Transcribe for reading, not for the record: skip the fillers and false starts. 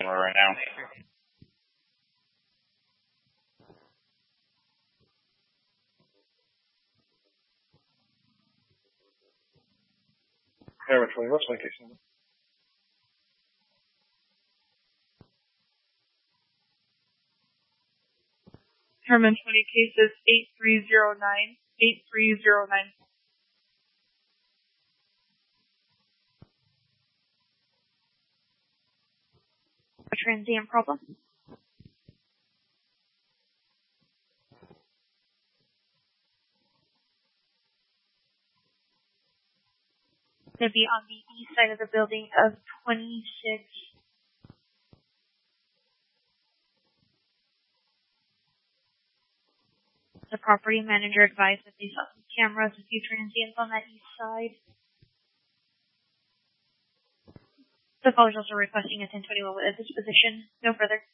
right now. Herman 20, what's my case number? Herman 20 cases 8309. 8309. A transient problem. Going to be on the east side of the building of 26. The property manager advised that they saw some cameras, a few transients on that east side. The callers also requesting a 1021 with a disposition. No further.